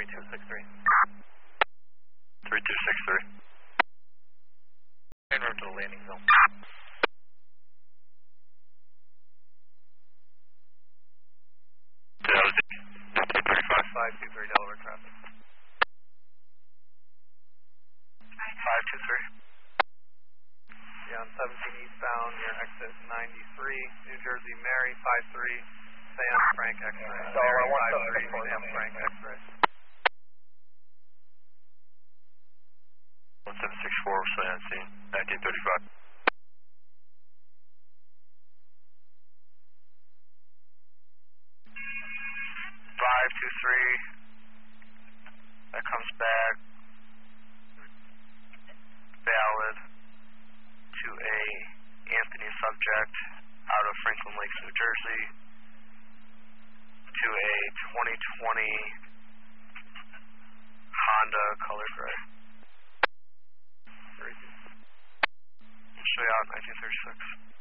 3263. 3263. En route to the landing zone. That was 235. 523 Delaware traffic. 523. Yeah, on 17 eastbound near exit 93, New Jersey, Mary 53, Sam Frank X-ray. Mary 53, Sam Frank X-ray. 1764, San scene, 1935. 523. That comes back. Valid to a Anthony subject out of Franklin Lakes, New Jersey, to a 2020 Honda color gray. Very good. We'll show you out 1936.